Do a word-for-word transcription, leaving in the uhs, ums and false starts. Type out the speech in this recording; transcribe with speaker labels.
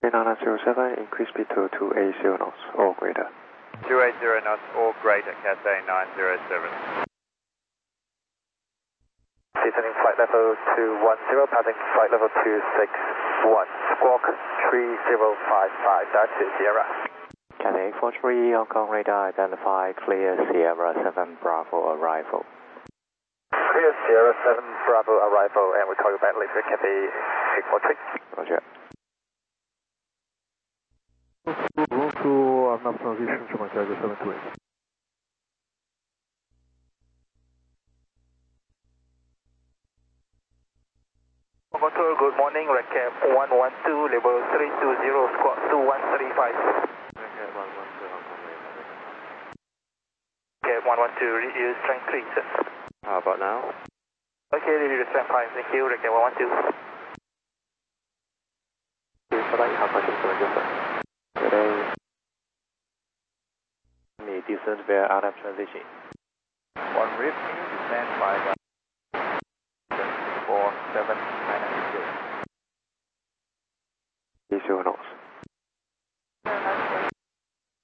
Speaker 1: nine zero seven, increase speed to two eighty knots or greater.
Speaker 2: two eighty knots or greater, Cathay nine zero seven.
Speaker 3: Descending flight level two one zero, passing flight level two six one, squawk three zero five five, that's it, Sierra.
Speaker 1: Cathay eight four three, Hong Kong radar identify clear Sierra seven Bravo arrival.
Speaker 3: Clear Sierra seven Bravo arrival, and we call you back later, Cathay eight four three.
Speaker 1: Roger.
Speaker 4: Room to uh, nav transition to Montague seven two eight.
Speaker 3: Control, good morning, recap one one two, level three two zero, squawk two one three five.
Speaker 1: Recap one one two, Hong Kong radar.
Speaker 3: Recap one one two, reduce strength three, sir.
Speaker 1: How about now?
Speaker 3: Okay, reduce strength five, thank you, recap one one two.
Speaker 1: Flight information to Joseph. Today, may descend via R F transition.
Speaker 2: One rip, descend by four seven nine zero.
Speaker 1: eighty knots.